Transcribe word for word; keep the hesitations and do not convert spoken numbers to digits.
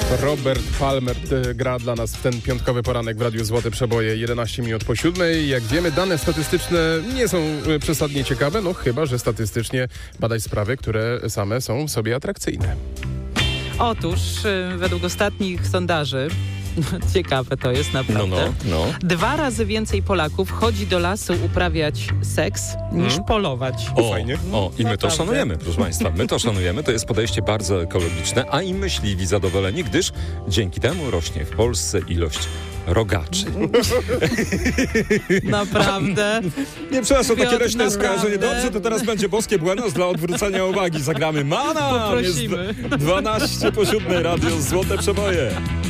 Robert Palmer gra dla nas w ten piątkowy poranek w Radiu Złote Przeboje, jedenaście minut po siódmej. Jak wiemy, dane statystyczne nie są przesadnie ciekawe, no chyba że statystycznie badać sprawy, które same są w sobie atrakcyjne. Otóż według ostatnich sondaży, ciekawe to jest naprawdę, no, no, no. dwa razy więcej Polaków chodzi do lasu uprawiać seks niż Hmm? polować. O, Fajnie. o, i my to Naprawdę. szanujemy, proszę Państwa. My to szanujemy, to jest podejście bardzo ekologiczne, a i myśliwi zadowoleni, gdyż dzięki temu rośnie w Polsce ilość rogaczy. Naprawdę. Nie, przepraszam, takie Piotr, leśne skojarzenie. naprawdę. Dobrze, to teraz będzie boskie buenos dla odwrócenia uwagi. Zagramy Mana! Poprosimy. Jest dwanaście po siódmej, Radio Złote Przeboje.